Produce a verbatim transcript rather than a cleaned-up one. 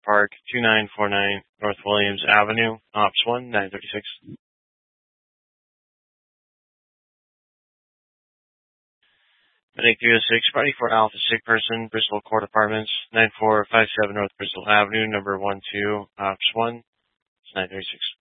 Park, two nine four nine North Williams Avenue, Ops one, nine thirty-six. Medic three oh six, party for Alpha Sick Person, Bristol Court Apartments, nine four five seven North Bristol Avenue, number one two, Ops one, nine thirty-six.